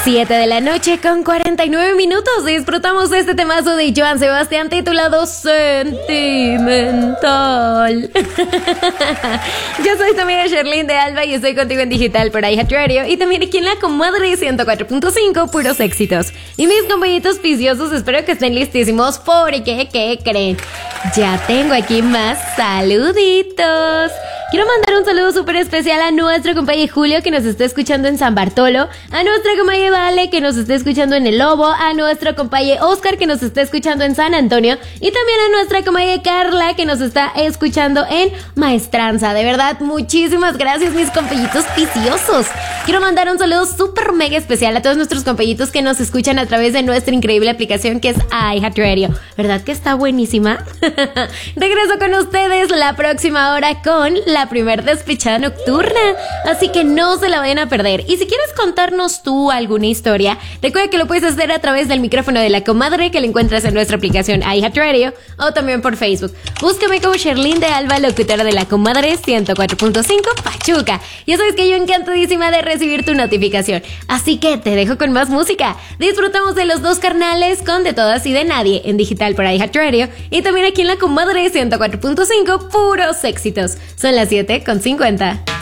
7 de la noche con 49 minutos. Disfrutamos de este temazo de Joan Sebastián titulado Sentimental. Yo soy tu amiga Sherlyn de Alba y estoy contigo en digital por iHeartRadio y también aquí en la Comadre 104.5, puros éxitos. Y mis compañitos viciosos, espero que estén listísimos porque, ¿qué creen? Ya tengo aquí más saluditos. Quiero mandar un saludo súper especial a nuestro compañero Julio, que nos está escuchando en San Bartolo, a nuestra compañera Vale, que nos está escuchando en El Lobo, a nuestro compañero Oscar, que nos está escuchando en San Antonio, y también a nuestra compañera Carla, que nos está escuchando en Maestranza. De verdad, muchísimas gracias, mis compañitos viciosos. Quiero mandar un saludo súper mega especial a todos nuestros compañitos que nos escuchan a través de nuestra increíble aplicación que es iHeartRadio. ¿Verdad que está buenísima? Regreso con ustedes la próxima hora con la primer despechada nocturna, así que no se la vayan a perder. Y si quieres contarnos tú alguna historia, recuerda que lo puedes hacer a través del micrófono de la Comadre, que lo encuentras en nuestra aplicación iHeartRadio o también por Facebook. Búscame como Sherlyn de Alba, locutora de la Comadre 104.5 Pachuca. Ya sabes que yo encantadísima de recibir tu notificación, así que te dejo con más música. Disfrutamos de Los Dos Carnales con De Todas y de Nadie en digital por iHeartRadio y también aquí en la Comadre 104.5 puros éxitos. Son las 7:50.